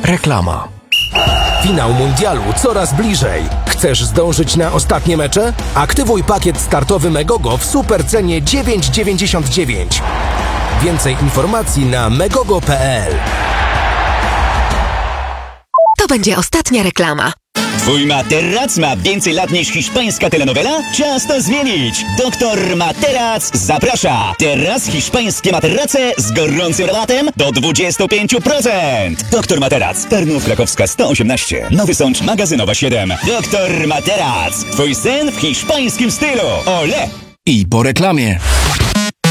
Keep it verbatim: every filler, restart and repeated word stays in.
Reklama. Finał mundialu coraz bliżej. Chcesz zdążyć na ostatnie mecze? Aktywuj pakiet startowy Megogo w super cenie dziewięć dziewięćdziesiąt dziewięć. Więcej informacji na megogo kropka pe el. To będzie ostatnia reklama. Twój materac ma więcej lat niż hiszpańska telenowela? Czas to zmienić! Doktor Materac zaprasza! Teraz hiszpańskie materace z gorącym rabatem do dwadzieścia pięć procent! Doktor Materac, Tarnów Krakowska sto osiemnaście, Nowy Sącz Magazynowa siedem. Doktor Materac, twój sen w hiszpańskim stylu! Ole! I po reklamie.